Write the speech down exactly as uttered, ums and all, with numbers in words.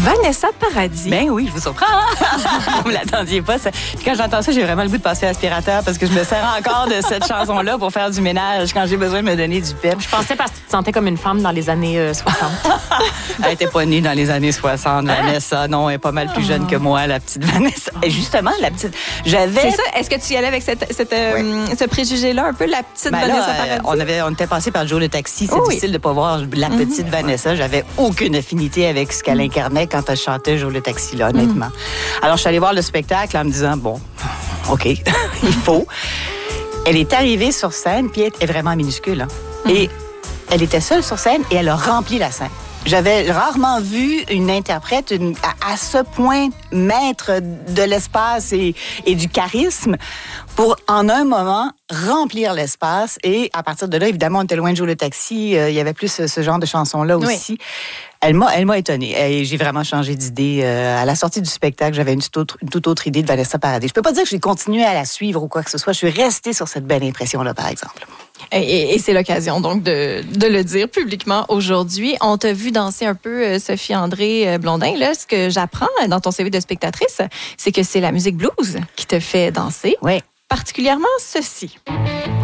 Vanessa Paradis. Ben oui, je vous surprends. Hein? Vous ne l'attendiez pas. Ça. Puis quand j'entends ça, j'ai vraiment le goût de passer l'aspirateur parce que je me sers encore de cette chanson-là pour faire du ménage quand j'ai besoin de me donner du pep. Je pensais parce que tu te sentais comme une femme dans les années euh, soixante. Elle n'était pas née dans les années soixante, Vanessa. Non, elle est pas mal plus jeune que moi, la petite Vanessa. Et justement, la petite... J'avais... C'est ça? Est-ce que tu y allais avec cette, cette, euh, ce préjugé-là, un peu, la petite Ben Vanessa là, Paradis? euh, on, avait, on était passé par Joe le taxi. C'est Oh oui. difficile de ne pas voir la petite mm-hmm. Vanessa. J'avais aucune affinité avec ce qu'elle incarnait quand elle chantait Joe le taxi, là, honnêtement. Mm. Alors, je suis allée voir le spectacle en me disant, bon, OK, il faut. Elle est arrivée sur scène, puis elle est vraiment minuscule. Hein? Mm. Et elle était seule sur scène et elle a rempli la scène. J'avais rarement vu une interprète une, à, à ce point maître de l'espace et, et du charisme pour, en un moment, remplir l'espace. Et à partir de là, évidemment, on était loin de Joe le taxi. Euh, il y avait plus ce, ce genre de chansons-là aussi. Oui. Elle m'a, elle m'a étonnée. Et j'ai vraiment changé d'idée. Euh, à la sortie du spectacle, j'avais une toute autre, une toute autre idée de Vanessa Paradis. Je peux pas dire que j'ai continué à la suivre ou quoi que ce soit. Je suis restée sur cette belle impression-là, par exemple. Et, et, et c'est l'occasion, donc, de, de le dire publiquement aujourd'hui. On t'a vu danser un peu, euh, Sophie-André Blondin. Là, ce que j'apprends dans ton C V de spectatrice, c'est que c'est la musique blues qui te fait danser. Oui. Particulièrement ceci.